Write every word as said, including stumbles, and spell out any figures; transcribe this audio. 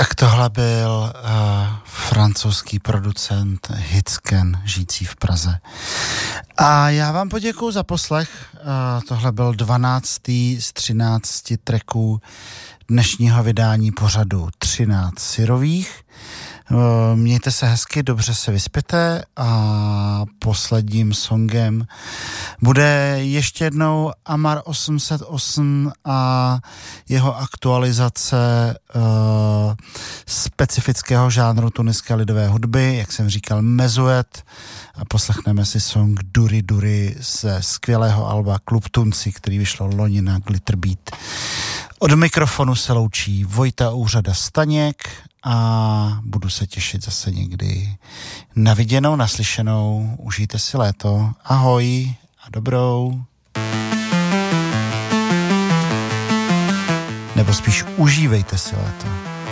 Tak tohle byl uh, francouzský producent Hitsken, žijící v Praze. A já vám poděkuju za poslech. Uh, tohle byl dvanáctý z třinácti tracků dnešního vydání pořadu třináct syrových. Mějte se hezky, dobře se vyspěte a posledním songem bude ještě jednou Amar osm set osm a jeho aktualizace uh, specifického žánru tuniské lidové hudby, jak jsem říkal, mezuet, a poslechneme si song Duri Duri ze skvělého alba Klub Tunci, který vyšlo loni na Glitterbeat. Od mikrofonu se loučí Vojta Úřada Staněk a budu se těšit zase někdy na viděnou, naslyšenou. Užijte si léto. Ahoj a dobrou. Nebo spíš užívejte si léto.